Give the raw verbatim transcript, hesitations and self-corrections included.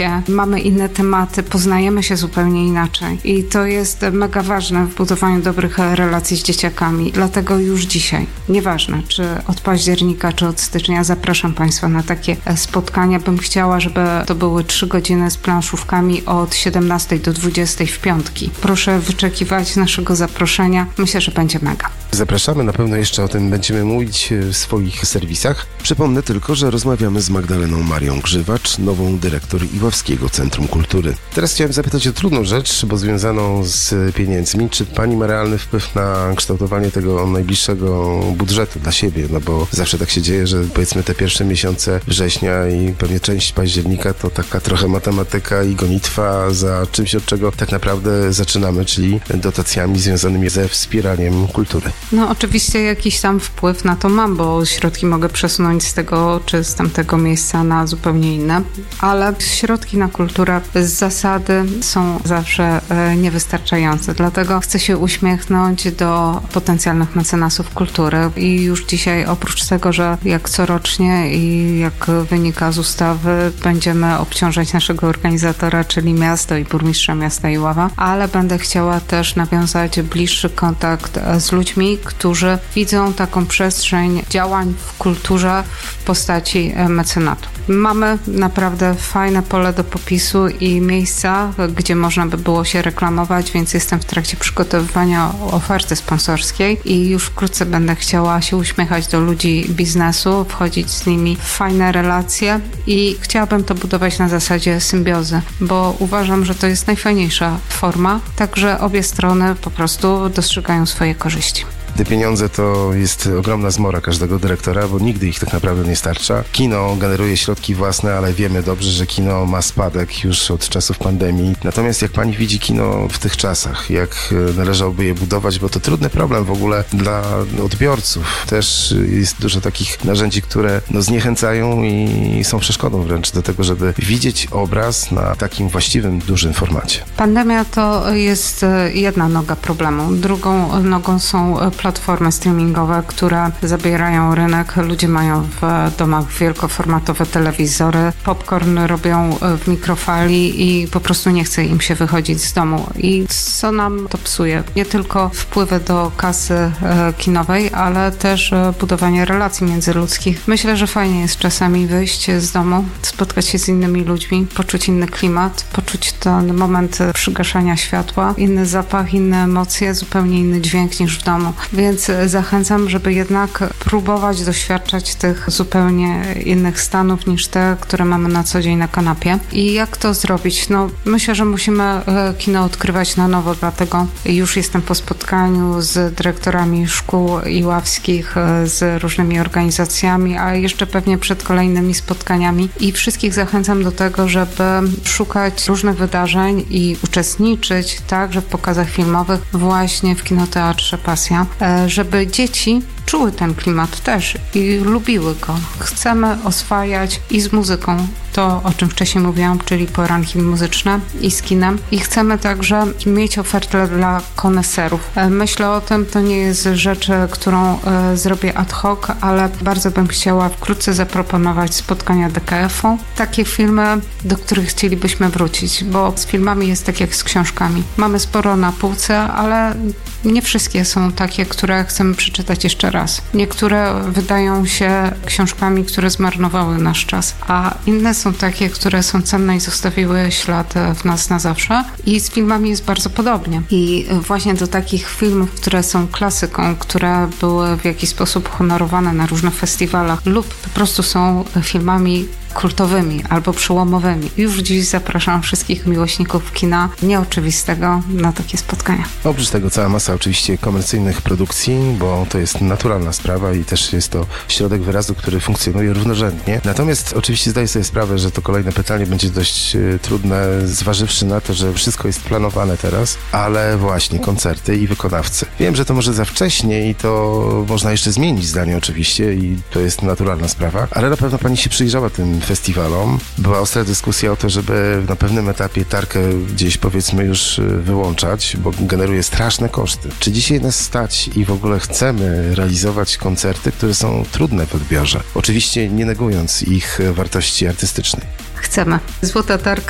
się, mamy inne tematy, poznajemy się zupełnie inaczej. I to jest mega ważne w budowaniu dobrych relacji z dzieciakami. Dlatego już dzisiaj, nieważne czy od października, czy od stycznia, zapraszam Państwa na takie spotkania. Bym chciała, żeby to były trzy godziny z planszówkami od siedemnastej do dwudziestej w piątki. Proszę wyczekiwać naszego zaproszenia. Myślę, że będzie mega. Zapraszamy, na pewno jeszcze o tym będziemy mówić w swoich serwisach. Przypomnę tylko, że rozmawiamy z Magdaleną Marią Grzywacz, nową dyrektor Iławskiego Centrum Kultury. Teraz chciałem zapytać o trudną rzecz, bo związaną z pieniędzmi. Czy pani ma realny wpływ na kształtowanie tego najbliższego budżetu dla siebie? No bo zawsze tak się dzieje, że powiedzmy te pierwsze miesiące września i pewnie część października to taka trochę matematyka i gonitwa za czymś, od czego tak naprawdę zaczynamy, czyli dotacjami związanymi ze wspieraniem kultury. No oczywiście jakiś tam wpływ na to mam, bo środki mogę przesunąć z tego czy z tamtego miejsca na zupełnie inne, ale środki na kulturę z zasady są zawsze e, niewystarczające. Dlatego chcę się uśmiechnąć do potencjalnych mecenasów kultury i już dzisiaj oprócz tego, że jak corocznie i jak wynika z ustawy będziemy obciążać naszego organizatora, czyli miasto i burmistrza miasta Iława, ale będę chciała też nawiązać bliższy kontakt z ludźmi, którzy widzą taką przestrzeń działań w kulturze w postaci mecenatu. Mamy naprawdę fajne pole do popisu i miejsca, gdzie można by było się reklamować, więc jestem w trakcie przygotowywania oferty sponsorskiej i już wkrótce będę chciała się uśmiechać do ludzi biznesu, wchodzić z nimi w fajne relacje i chciałabym to budować na zasadzie symbiozy, bo uważam, że to jest najfajniejsza forma, także obie strony po prostu dostrzegają swoje korzyści. Te pieniądze to jest ogromna zmora każdego dyrektora, bo nigdy ich tak naprawdę nie starcza. Kino generuje środki własne, ale wiemy dobrze, że kino ma spadek już od czasów pandemii. Natomiast jak pani widzi kino w tych czasach, jak należałoby je budować, bo to trudny problem w ogóle dla odbiorców. Też jest dużo takich narzędzi, które no, zniechęcają i są przeszkodą wręcz do tego, żeby widzieć obraz na takim właściwym, dużym formacie. Pandemia to jest jedna noga problemu. Drugą nogą są platformy streamingowe, które zabierają rynek. Ludzie mają w domach wielkoformatowe telewizory, popcorn robią w mikrofali i po prostu nie chce im się wychodzić z domu. I co nam to psuje? Nie tylko wpływy do kasy kinowej, ale też budowanie relacji międzyludzkich. Myślę, że fajnie jest czasami wyjść z domu, spotkać się z innymi ludźmi, poczuć inny klimat, poczuć ten moment przygaszania światła, inny zapach, inne emocje, zupełnie inny dźwięk niż w domu. Więc zachęcam, żeby jednak próbować doświadczać tych zupełnie innych stanów niż te, które mamy na co dzień na kanapie. I jak to zrobić? No, myślę, że musimy kino odkrywać na nowo, dlatego już jestem po spotkaniu z dyrektorami szkół iławskich, z różnymi organizacjami, a jeszcze pewnie przed kolejnymi spotkaniami i wszystkich zachęcam do tego, żeby szukać różnych wydarzeń i uczestniczyć także w pokazach filmowych właśnie w Kinoteatrze Pasja, żeby dzieci czuły ten klimat też i lubiły go. Chcemy oswajać i z muzyką to, o czym wcześniej mówiłam, czyli poranki muzyczne i z kinem. I chcemy także mieć ofertę dla koneserów. Myślę o tym, to nie jest rzecz, którą e, zrobię ad hoc, ale bardzo bym chciała wkrótce zaproponować spotkania D K F-u. Takie filmy, do których chcielibyśmy wrócić, bo z filmami jest tak jak z książkami. Mamy sporo na półce, ale nie wszystkie są takie, które chcemy przeczytać jeszcze raz. Niektóre wydają się książkami, które zmarnowały nasz czas, a inne są takie, które są cenne i zostawiły ślad w nas na zawsze. I z filmami jest bardzo podobnie. I właśnie do takich filmów, które są klasyką, które były w jakiś sposób honorowane na różnych festiwalach lub po prostu są filmami kultowymi albo przełomowymi. Już dziś zapraszam wszystkich miłośników kina nieoczywistego na takie spotkania. Oprócz tego cała masa oczywiście komercyjnych produkcji, bo to jest naturalna sprawa i też jest to środek wyrazu, który funkcjonuje równorzędnie. Natomiast oczywiście zdaję sobie sprawę, że to kolejne pytanie będzie dość y, trudne, zważywszy na to, że wszystko jest planowane teraz, ale właśnie koncerty i wykonawcy. Wiem, że to może za wcześnie i to można jeszcze zmienić zdanie oczywiście i to jest naturalna sprawa, ale na pewno pani się przyjrzała tym festiwalom. Była ostra dyskusja o to, żeby na pewnym etapie tarkę gdzieś powiedzmy już wyłączać, bo generuje straszne koszty. Czy dzisiaj nas stać i w ogóle chcemy realizować koncerty, które są trudne w odbiorze? Oczywiście nie negując ich wartości artystycznej. Chcemy. Złota tarka